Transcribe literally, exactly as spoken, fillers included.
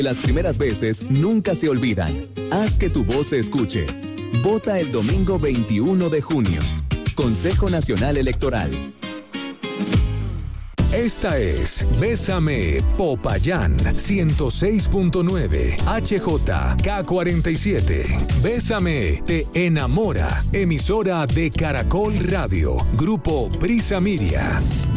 Las primeras veces nunca se olvidan. Haz que tu voz se escuche. Vota el domingo veintiuno de junio. Consejo Nacional Electoral. Esta es Bésame Popayán ciento seis punto nueve H J K cuarenta y siete. Bésame te enamora. Emisora de Caracol Radio. Grupo Prisa Media.